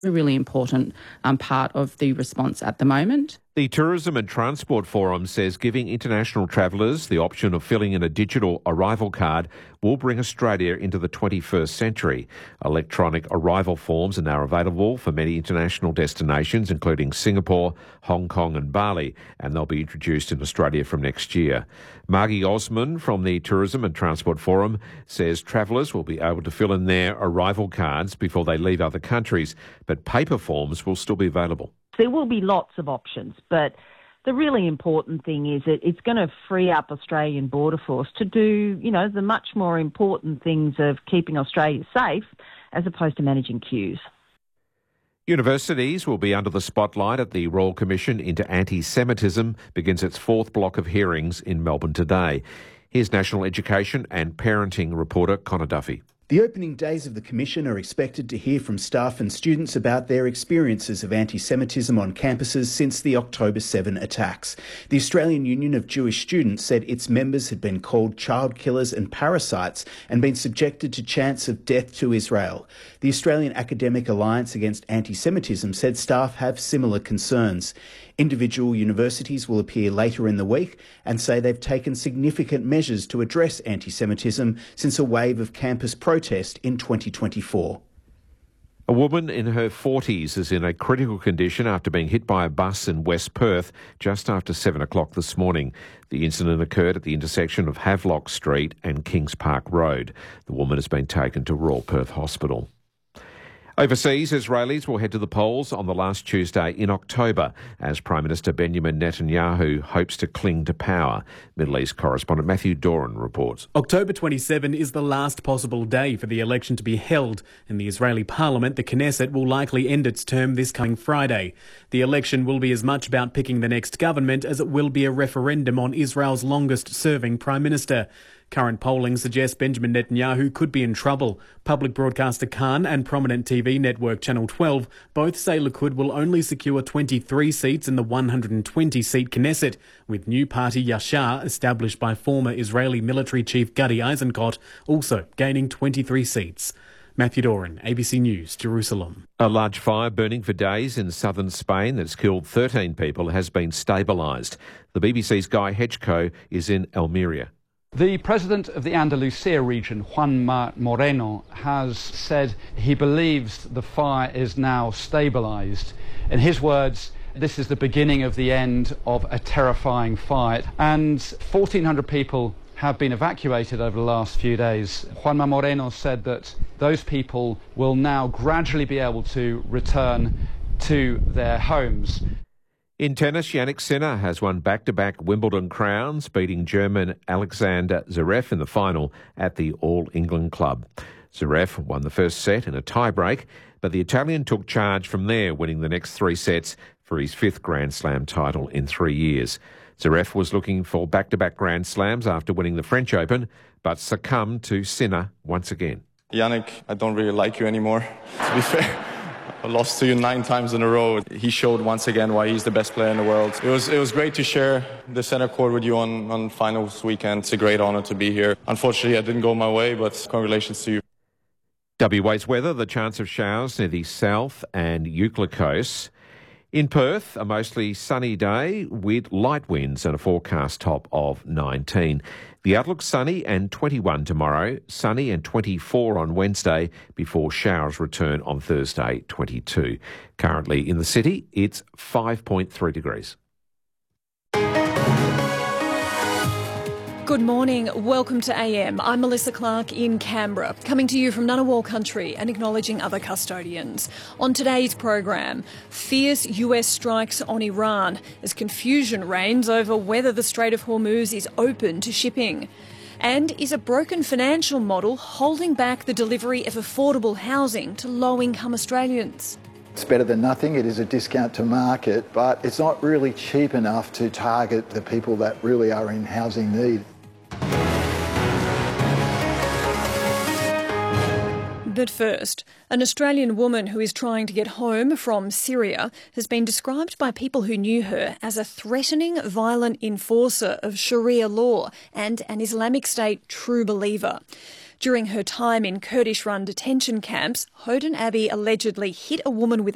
A really important part of the response at the moment. The Tourism and Transport Forum says giving international travellers the option of filling in a digital arrival card will bring Australia into the 21st century. Electronic arrival forms are now available for many international destinations, including Singapore, Hong Kong and Bali, and they'll be introduced in Australia from next year. Margie Osman from the Tourism and Transport Forum says travellers will be able to fill in their arrival cards before they leave other countries, but paper forms will still be available. There will be lots of options, but the really important thing is that it's going to free up Australian Border Force to do, the much more important things of keeping Australia safe as opposed to managing queues. Universities will be under the spotlight at the Royal Commission into Anti-Semitism begins its fourth block of hearings in Melbourne today. Here's National Education and Parenting reporter Connor Duffy. The opening days of the Commission are expected to hear from staff and students about their experiences of anti-Semitism on campuses since the October 7 attacks. The Australian Union of Jewish Students said its members had been called child killers and parasites and been subjected to chants of death to Israel. The Australian Academic Alliance Against Anti-Semitism said staff have similar concerns. Individual universities will appear later in the week and say they've taken significant measures to address anti-Semitism since a wave of campus protest in 2024. A woman in her 40s is in a critical condition after being hit by a bus in West Perth just after 7 o'clock this morning. The incident occurred at the intersection of Havelock Street and Kings Park Road. The woman has been taken to Royal Perth Hospital. Overseas, Israelis will head to the polls on the last Tuesday in October as Prime Minister Benjamin Netanyahu hopes to cling to power. Middle East correspondent Matthew Doran reports. October 27 is the last possible day for the election to be held. In the Israeli parliament, the Knesset will likely end its term this coming Friday. The election will be as much about picking the next government as it will be a referendum on Israel's longest-serving Prime Minister. Current polling suggests Benjamin Netanyahu could be in trouble. Public broadcaster Khan and prominent TV network Channel 12 both say Likud will only secure 23 seats in the 120-seat Knesset, with new party Yashar, established by former Israeli military chief Gadi Eisenkot, also gaining 23 seats. Matthew Doran, ABC News, Jerusalem. A large fire burning for days in southern Spain that's killed 13 people has been stabilised. The BBC's Guy Hedgecoe is in Almeria. The president of the Andalusia region, Juanma Moreno, has said he believes the fire is now stabilised. In his words, this is the beginning of the end of a terrifying fight. And 1,400 people have been evacuated over the last few days. Juanma Moreno said that those people will now gradually be able to return to their homes. In tennis, Jannik Sinner has won back-to-back Wimbledon crowns, beating German Alexander Zverev in the final at the All England Club. Zverev won the first set in a tie-break, but the Italian took charge from there, winning the next 3 sets for his 5th Grand Slam title in 3 years. Zverev was looking for back-to-back Grand Slams after winning the French Open, but succumbed to Sinner once again. Jannik, I don't really like you anymore, to be fair. I lost to you 9 times in a row. He showed once again why he's the best player in the world. It was great to share the centre court with you on finals weekend. It's a great honour to be here. Unfortunately, it didn't go my way, but congratulations to you. WA's weather, the chance of showers near the south and Euclid coast. In Perth, a mostly sunny day with light winds and a forecast top of 19. The outlook sunny and 21 tomorrow, sunny and 24 on Wednesday before showers return on Thursday, 22. Currently in the city, it's 5.3 degrees. Good morning. Welcome to AM. I'm Melissa Clark in Canberra, coming to you from Ngunnawal country and acknowledging other custodians. On today's program, fierce US strikes on Iran as confusion reigns over whether the Strait of Hormuz is open to shipping. And is a broken financial model holding back the delivery of affordable housing to low-income Australians? It's better than nothing. It is a discount to market, but it's not really cheap enough to target the people that really are in housing need. But first, an Australian woman who is trying to get home from Syria has been described by people who knew her as a threatening, violent enforcer of Sharia law and an Islamic State true believer. During her time in Kurdish-run detention camps, Hoden Abbey allegedly hit a woman with